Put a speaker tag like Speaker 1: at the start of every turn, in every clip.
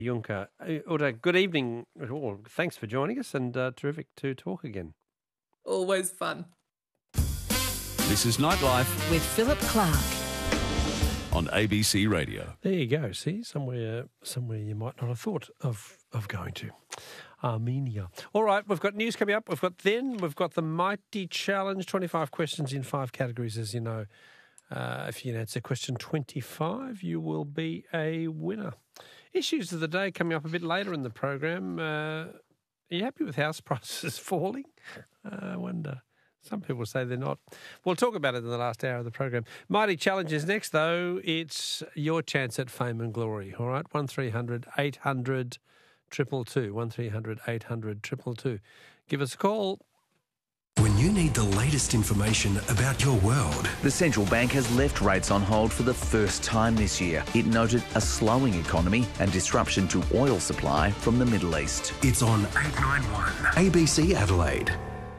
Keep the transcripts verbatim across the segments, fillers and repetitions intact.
Speaker 1: Juncker. Uta, good evening. Oh, thanks for joining us and uh, terrific to talk again.
Speaker 2: Always fun.
Speaker 3: This is Nightlife
Speaker 4: with Philip Clark
Speaker 3: on A B C Radio.
Speaker 1: There you go. See, somewhere somewhere you might not have thought of, of going to. Armenia. All right, we've got news coming up. We've got then, we've got the Mighty Challenge, twenty-five questions in five categories, as you know. Uh, if you can answer question twenty-five, you will be a winner. Issues of the day coming up a bit later in the program. Uh, are you happy with house prices falling? Uh, I wonder. Some people say they're not. We'll talk about it in the last hour of the program. Mighty Challenge is next, though. It's your chance at fame and glory. All right, one three hundred eight hundred two two two. one three hundred eight hundred two two two. Give us a call.
Speaker 5: When you need the latest information about your world.
Speaker 6: The central bank has left rates on hold for the first time this year. It noted a slowing economy and disruption to oil supply from the Middle East.
Speaker 5: It's on eight ninety-one A B C Adelaide.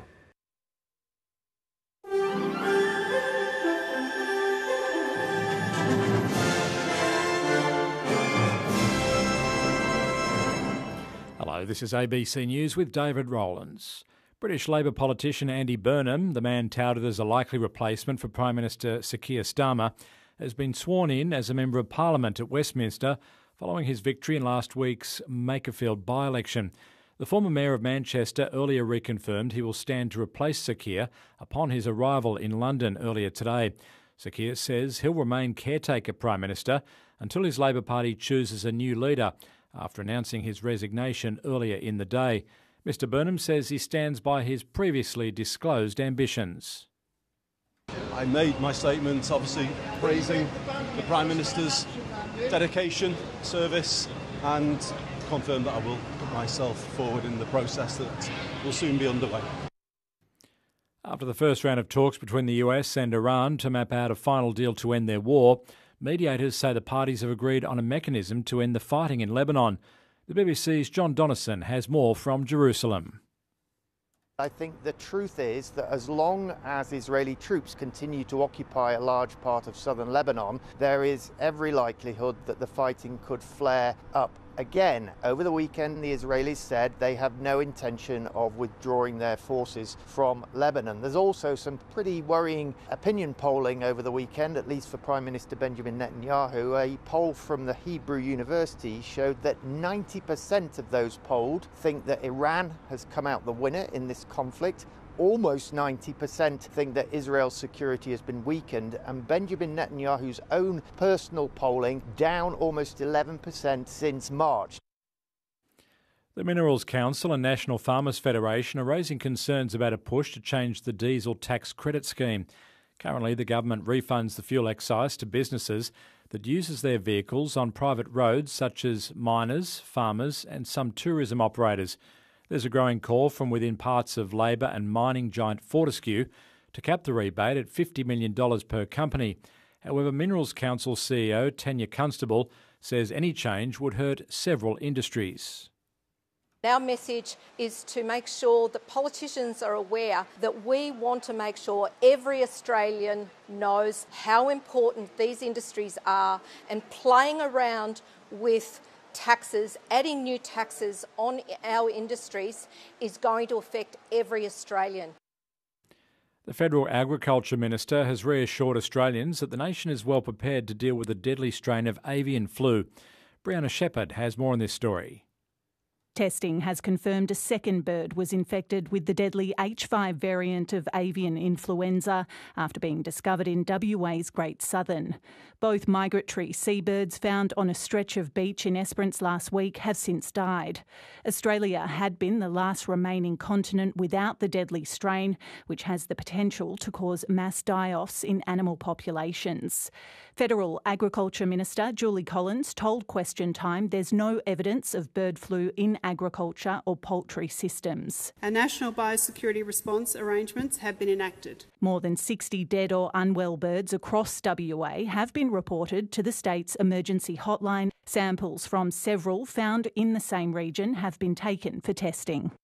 Speaker 7: Hello, this is A B C News with David Rowlands. British Labor politician Andy Burnham, the man touted as a likely replacement for Prime Minister Sir Keir Starmer, has been sworn in as a Member of Parliament at Westminster following his victory in last week's Makerfield by-election. The former Mayor of Manchester earlier reconfirmed he will stand to replace Sir Keir upon his arrival in London earlier today. Sir Keir says he'll remain caretaker Prime Minister until his Labor Party chooses a new leader, after announcing his resignation earlier in the day. Mr Burnham says he stands by his previously disclosed ambitions.
Speaker 8: I made my statement obviously praising the Prime Minister's dedication, service, and confirmed that I will put myself forward in the process that will soon be underway.
Speaker 7: After the first round of talks between the U S and Iran to map out a final deal to end their war, mediators say the parties have agreed on a mechanism to end the fighting in Lebanon. The B B C's John Donnison has more from Jerusalem.
Speaker 9: I think the truth is that as long as Israeli troops continue to occupy a large part of southern Lebanon, there is every likelihood that the fighting could flare up again. Over the weekend, the Israelis said they have no intention of withdrawing their forces from Lebanon. There's also some pretty worrying opinion polling over the weekend, at least for Prime Minister Benjamin Netanyahu. A poll from the Hebrew University showed that ninety percent of those polled think that Iran has come out the winner in this conflict. Almost ninety percent think that Israel's security has been weakened, and Benjamin Netanyahu's own personal polling down almost eleven percent since March.
Speaker 7: The Minerals Council and National Farmers Federation are raising concerns about a push to change the diesel tax credit scheme. Currently, the government refunds the fuel excise to businesses that uses their vehicles on private roads such as miners, farmers and some tourism operators. There's a growing call from within parts of Labor and mining giant Fortescue to cap the rebate at fifty million dollars per company. However, Minerals Council C E O Tanya Constable says any change would hurt several industries.
Speaker 10: Our message is to make sure that politicians are aware that we want to make sure every Australian knows how important these industries are, and playing around with taxes, adding new taxes on our industries is going to affect every Australian.
Speaker 7: The Federal Agriculture Minister has reassured Australians that the nation is well prepared to deal with the deadly strain of avian flu. Brianna Shepherd has more on this story.
Speaker 11: Testing has confirmed a second bird was infected with the deadly H five variant of avian influenza after being discovered in W A's Great Southern. Both migratory seabirds found on a stretch of beach in Esperance last week have since died. Australia had been the last remaining continent without the deadly strain, which has the potential to cause mass die-offs in animal populations. Federal Agriculture Minister Julie Collins told Question Time there's no evidence of bird flu in agriculture or poultry systems.
Speaker 12: Our national biosecurity response arrangements have been enacted.
Speaker 11: More than sixty dead or unwell birds across W A have been reported to the state's emergency hotline. Samples from several found in the same region have been taken for testing.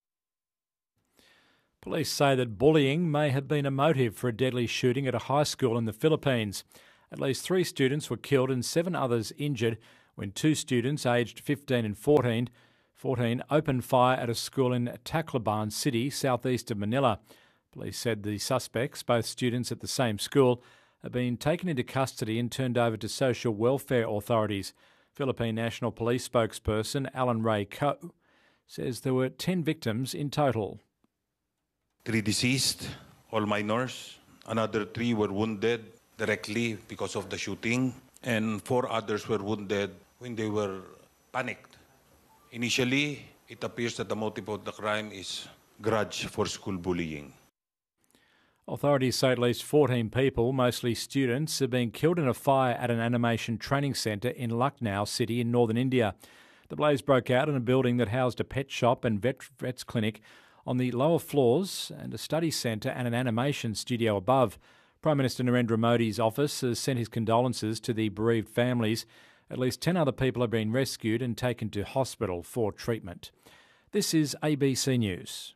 Speaker 7: Police say that bullying may have been a motive for a deadly shooting at a high school in the Philippines. At least three students were killed and seven others injured when two students aged fifteen and fourteen, fourteen opened fire at a school in Tacloban City, southeast of Manila. Police said the suspects, both students at the same school, have been taken into custody and turned over to social welfare authorities. Philippine National Police spokesperson Alan Ray Coe says there were ten victims in total.
Speaker 4: Three deceased, all minors. Another three were wounded directly because of the shooting, and four others were wounded when they were panicked. Initially, it appears that the motive of the crime is grudge for school bullying.
Speaker 7: Authorities say at least fourteen people, mostly students, have been killed in a fire at an animation training centre in Lucknow City in northern India. The blaze broke out in a building that housed a pet shop and vet, vet's clinic on the lower floors and a study centre and an animation studio above. Prime Minister Narendra Modi's office has sent his condolences to the bereaved families. At least ten other people have been rescued and taken to hospital for treatment. This is A B C News.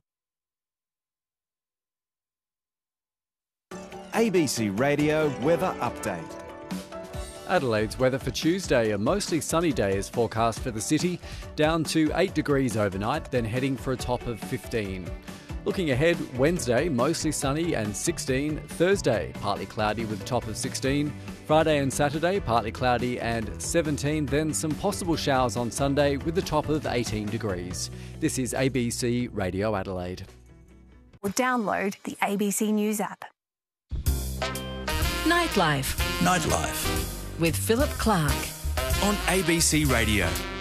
Speaker 13: A B C Radio Weather Update.
Speaker 14: Adelaide's weather for Tuesday, a mostly sunny day is forecast for the city, down to eight degrees overnight, then heading for a top of fifteen. Looking ahead, Wednesday, mostly sunny and sixteen. Thursday, partly cloudy with a top of sixteen. Friday and Saturday, partly cloudy and seventeen. Then some possible showers on Sunday with a top of eighteen degrees. This is A B C Radio Adelaide.
Speaker 15: Or download the A B C News app.
Speaker 16: Nightlife.
Speaker 3: Nightlife.
Speaker 16: With Philip Clark.
Speaker 3: On A B C Radio.